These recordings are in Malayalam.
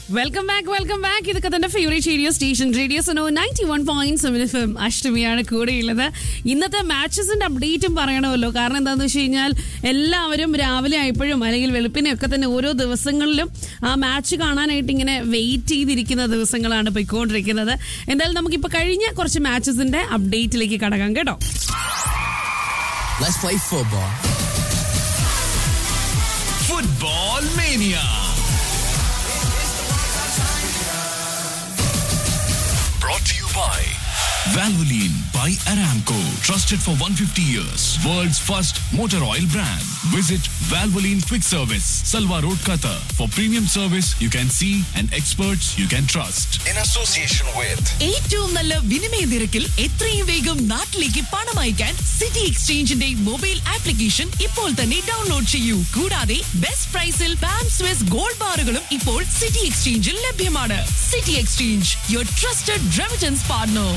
Welcome back. ഇതൊക്കെ തന്നെ favourite radio station radio Suno 91.7 FM. അഷ്ടമിയാണ് കൂടെയുള്ളത്. ഇന്നത്തെ മാച്ചസിന്റെ അപ്ഡേറ്റും പറയണമല്ലോ. കാരണം എന്താണെന്ന് വെച്ച് കഴിഞ്ഞാൽ എല്ലാവരും രാവിലെ ആയപ്പോഴും അല്ലെങ്കിൽ വെളുപ്പിനെയൊക്കെ തന്നെ ഓരോ ദിവസങ്ങളിലും ആ മാച്ച് കാണാനായിട്ട് ഇങ്ങനെ വെയിറ്റ് ചെയ്തിരിക്കുന്ന ദിവസങ്ങളാണ് പോയിക്കൊണ്ടിരിക്കുന്നത്. എന്തായാലും നമുക്കിപ്പോൾ കഴിഞ്ഞ കുറച്ച് മാച്ചസിന്റെ അപ്ഡേറ്റിലേക്ക് കടക്കാം കേട്ടോ. Let's play football. Football Mania. Brought to you by Valvoline by Aramco. Trusted for 150 years. World's first motor oil brand. Visit Valvoline Quick Service, Salwa Road, Qatar. For premium service you can see and experts you can trust. In association with ഏറ്റവും നല്ല വിനിമയ നിരക്കിൽ എത്രയും വേഗം നാട്ടിലേക്ക് പണം അയക്കാൻ സിറ്റി എക്സ്ചേഞ്ചിന്റെ മൊബൈൽ ആപ്ലിക്കേഷൻ ഇപ്പോൾ തന്നെ ഡൗൺലോഡ് ചെയ്യൂ. കൂടാതെ ബെസ്റ്റ് പ്രൈസിൽ പാം സ്വിസ് ഗോൾഡ് ബാറുകളും ഇപ്പോൾ സിറ്റി എക്സ്ചേഞ്ചിൽ ലഭ്യമാണ്. City exchange, your trusted remittance partner.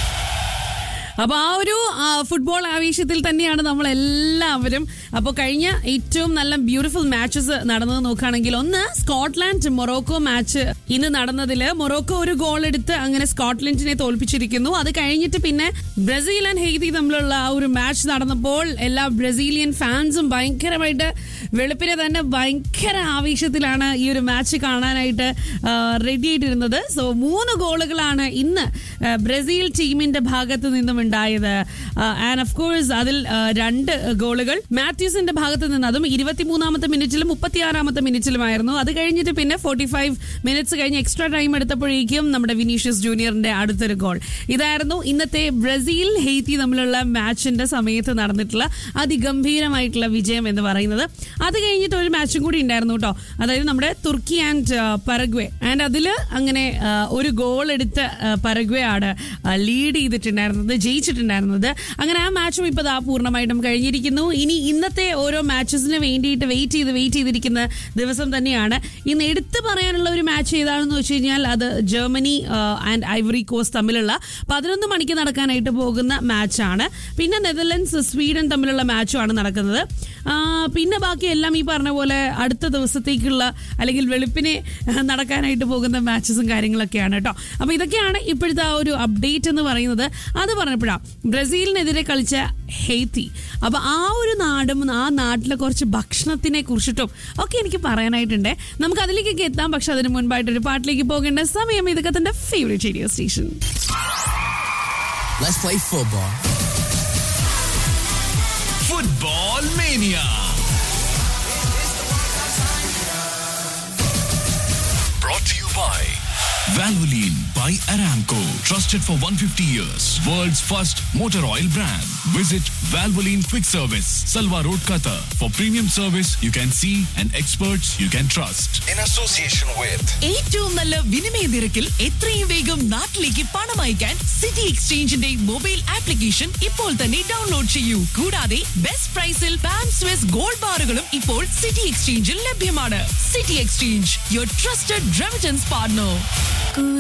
അപ്പൊ ആ ഒരു ഫുട്ബോൾ ആവേശത്തിൽ തന്നെയാണ് നമ്മൾ എല്ലാവരും. അപ്പോൾ കഴിഞ്ഞ ഏറ്റവും നല്ല ബ്യൂട്ടിഫുൾ മാച്ചസ് നടന്നത് നോക്കുകയാണെങ്കിൽ, ഒന്ന് സ്കോട്ട്ലാൻഡ് മൊറോക്കോ മാച്ച് ഇന്ന് നടന്നതിൽ മൊറോക്കോ ഒരു ഗോൾ എടുത്ത് അങ്ങനെ സ്കോട്ട്ലൻഡിനെ തോൽപ്പിച്ചിരിക്കുന്നു. അത് കഴിഞ്ഞിട്ട് പിന്നെ ബ്രസീൽ ആൻഡ് ഹെയ്തി തമ്മിലുള്ള ആ ഒരു മാച്ച് നടന്നപ്പോൾ എല്ലാ ബ്രസീലിയൻ ഫാൻസും ഭയങ്കരമായിട്ട് വെളുപ്പിനെ തന്നെ ഭയങ്കര ആവേശത്തിലാണ് ഈ ഒരു മാച്ച് കാണാനായിട്ട് റെഡി ആയിട്ടിരുന്നത്. സോ 3 ഗോളുകളാണ് ഇന്ന് ബ്രസീൽ ടീമിന്റെ ഭാഗത്ത് നിന്നും ഉണ്ടായത്. ആൻഡ് ഓഫ് കോഴ്സ് അതിൽ 2 ഗോളുകൾ മാത്യൂസിന്റെ ഭാഗത്ത് നിന്ന്, അതും 23-ാമത്തെ മിനിറ്റിലും 36-ാമത്തെ മിനിറ്റിലുമായിരുന്നു. അത് കഴിഞ്ഞിട്ട് പിന്നെ 45 മിനിറ്റ്സ് കഴിഞ്ഞ് എക്സ്ട്രാ ടൈം എടുത്തപ്പോഴേക്കും നമ്മുടെ വിനീഷ്യസ് ജൂനിയറിന്റെ അടുത്തൊരു ഗോൾ. ഇതായിരുന്നു ഇന്നത്തെ ബ്രസീൽ ഹെയ്ത്തി തമ്മിലുള്ള മാച്ചിന്റെ സമയത്ത് നടന്നിട്ടുള്ള അതിഗംഭീരമായിട്ടുള്ള വിജയം എന്ന് പറയുന്നത്. അത് കഴിഞ്ഞിട്ട് ഒരു മാച്ചും കൂടി ഉണ്ടായിരുന്നു കേട്ടോ. അതായത് നമ്മുടെ തുർക്കി ആൻഡ് പരഗ്വേ. ആൻഡ് അതില് അങ്ങനെ ഒരു ഗോൾ എടുത്ത് പരഗ്വേ ആണ് ലീഡ് ചെയ്തിട്ടുണ്ടായിരുന്നത്, ജയിച്ചിട്ടുണ്ടായിരുന്നത്. അങ്ങനെ ആ മാച്ചും ഇപ്പോൾ പൂർണ്ണമായിട്ടും കഴിഞ്ഞിരിക്കുന്നു. ഇനി ഇന്നത്തെ ഓരോ മാച്ചസിന് വേണ്ടിയിട്ട് വെയിറ്റ് ചെയ്തിരിക്കുന്ന ദിവസം തന്നെയാണ്. ഇന്ന് എടുത്തു പറയാനുള്ള ഒരു മാച്ച് ഏതാണെന്ന് വെച്ച് കഴിഞ്ഞാൽ അത് ജർമ്മനി ആൻഡ് ഐവറി കോസ്റ്റ് തമ്മിലുള്ള 11 മണിക്ക് നടക്കാനായിട്ട് പോകുന്ന മാച്ചാണ്. പിന്നെ നെതർലൻഡ്സ് സ്വീഡൻ തമ്മിലുള്ള മാച്ചുമാണ് നടക്കുന്നത്. പിന്നെ ബാക്കി എല്ലാം ഈ പറഞ്ഞ പോലെ അടുത്ത ദിവസത്തേക്കുള്ള അല്ലെങ്കിൽ വെളുപ്പിനെ നടക്കാനായിട്ട് പോകുന്ന മാച്ചസും കാര്യങ്ങളൊക്കെയാണ് കേട്ടോ. അപ്പോൾ ഇതൊക്കെയാണ് ഇപ്പോഴത്തെ ആ ഒരു അപ്ഡേറ്റ് എന്ന് പറയുന്നത്. അത് പറഞ്ഞപ്പോഴാണ് ബ്രസീലിനെതിരെ കളിച്ച ഹെയ്ത്തി. അപ്പോൾ ആ ഒരു നാടും ആ നാട്ടിലെ കുറച്ച് ഭക്ഷണത്തിനെ കുറിച്ചിട്ടും ഒക്കെ എനിക്ക് പറയാനായിട്ടുണ്ട്. നമുക്ക് അതിലേക്കൊക്കെ എത്താം. പക്ഷെ അതിന് മുൻപായിട്ടൊരു പാട്ടിലേക്ക് പോകേണ്ട സമയം. ഇതൊക്കെ തന്റെ favourite radio station. Let's play football. Football Mania. Brought to you by Valvoline by Aramco. Trusted for 150 years. World's first motor oil brand. Visit Valvoline Quick Service, Salwa Road, Qatar. For premium service you can see and experts you can trust. in association with ഏറ്റവും നല്ല വിനിമയ നിരക്കിൽ എത്രയും വേഗം നാട്ടിലേക്ക് പണം അയക്കാൻ സിറ്റി എക്സ്ചേഞ്ചിന്റെ മൊബൈൽ ആപ്ലിക്കേഷൻ ഇപ്പോൾ തന്നെ ഡൗൺലോഡ് ചെയ്യൂ. കൂടാതെ ബെസ്റ്റ് പ്രൈസിൽ പാം സ്വിസ് ഗോൾഡ് ബാറുകളും ഇപ്പോൾ സിറ്റി എക്സ്ചേഞ്ചിൽ ലഭ്യമാണ്. City exchange, your trusted remittance partner.